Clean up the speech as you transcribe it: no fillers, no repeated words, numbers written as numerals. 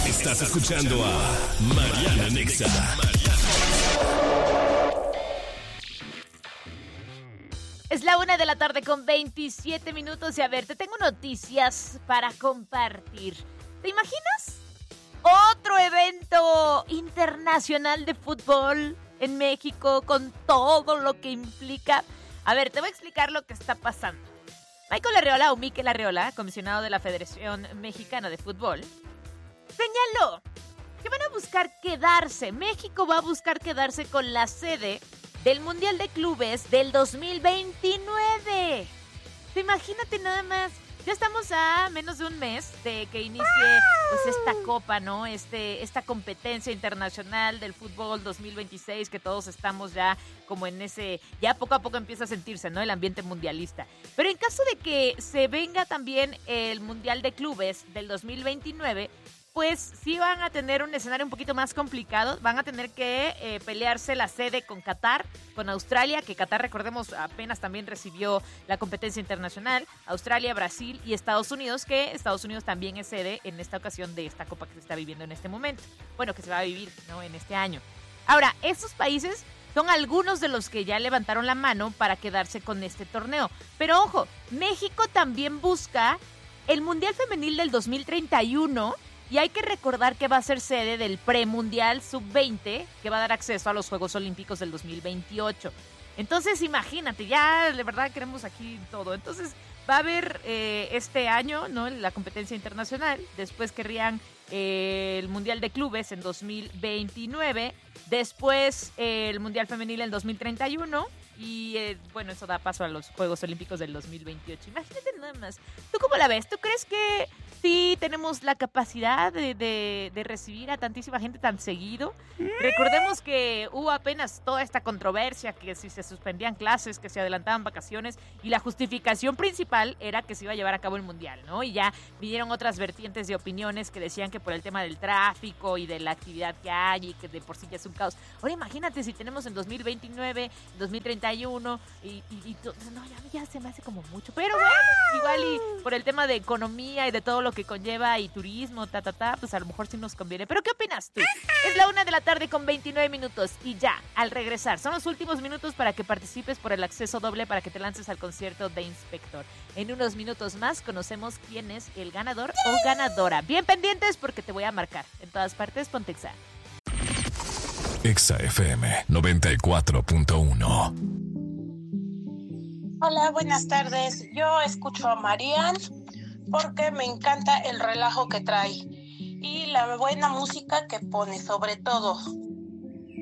Estás escuchando a Mariana Nexa. Es la 1:27 y a ver, te tengo noticias para compartir. ¿Te imaginas? Otro evento internacional de fútbol en México con todo lo que implica. A ver, te voy a explicar lo que está pasando. Michael Arriola, o Mikel Arriola, comisionado de la Federación Mexicana de Fútbol, señaló que van a buscar quedarse. México va a buscar quedarse con la sede del Mundial de Clubes del 2029. Imagínate nada más. Ya estamos a menos de un mes de que inicie pues esta copa, ¿no? Esta competencia internacional del fútbol 2026, que todos estamos ya como en ese, ya poco a poco empieza a sentirse, ¿no? El ambiente mundialista. Pero en caso de que se venga también el Mundial de Clubes del 2029, pues sí van a tener un escenario un poquito más complicado. Van a tener que pelearse la sede con Qatar, con Australia, que Qatar, recordemos, apenas también recibió la competencia internacional. Australia, Brasil y Estados Unidos, que Estados Unidos también es sede en esta ocasión de esta copa que se está viviendo en este momento. Bueno, que se va a vivir, ¿no?, en este año. Ahora, estos países son algunos de los que ya levantaron la mano para quedarse con este torneo. Pero ojo, México también busca el Mundial Femenil del 2031. Y hay que recordar que va a ser sede del Premundial Sub-20, que va a dar acceso a los Juegos Olímpicos del 2028. Entonces, imagínate, ya de verdad queremos aquí todo. Entonces, va a haber este año, ¿no?, la competencia internacional. Después querrían el Mundial de Clubes en 2029. Después el Mundial Femenil en 2031. Y bueno, eso da paso a los Juegos Olímpicos del 2028. Imagínate nada más. ¿Tú cómo la ves? ¿Tú crees que sí tenemos la capacidad de recibir a tantísima gente tan seguido? Recordemos que hubo apenas toda esta controversia, que si se suspendían clases, que se adelantaban vacaciones, y la justificación principal era que se iba a llevar a cabo el Mundial, ¿no? Y ya vinieron otras vertientes de opiniones que decían que por el tema del tráfico y de la actividad que hay y que de por sí ya es un caos. Ahora imagínate si tenemos en 2029, 2031 no, ya se me hace como mucho, pero bueno, igual y por el tema de economía y de todo lo que conlleva y turismo, pues a lo mejor sí nos conviene. Pero ¿qué opinas tú? Es la 1:29 y ya, al regresar, son los últimos minutos para que participes por el acceso doble para que te lances al concierto de Inspector. En unos minutos más conocemos quién es el ganador o ganadora. Bien pendientes porque te voy a marcar. En todas partes, ponte Exa. Exa FM 94.1. Hola, buenas tardes. Yo escucho a Marianne porque me encanta el relajo que trae y la buena música que pone, sobre todo.